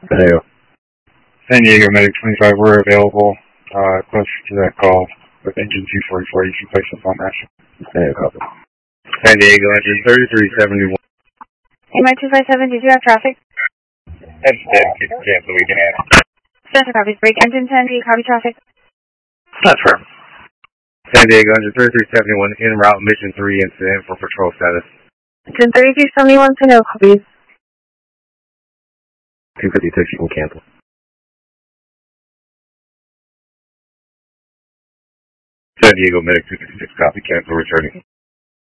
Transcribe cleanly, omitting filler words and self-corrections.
San Diego. San Diego Medic 25, we're available close to that call with engine 244. You can place us on that. San Diego copy. San Diego, engine 3371. AMI 257, did you have traffic? Engine 10, cancel, we can add. Center copies, break engine 10, do you copy traffic? That's firm. San Diego, engine 3371, en route, mission 3 incident for patrol status. Engine 3371, San Diego copies. 256, you can cancel. San Diego Medic 256, copy, cancel, returning.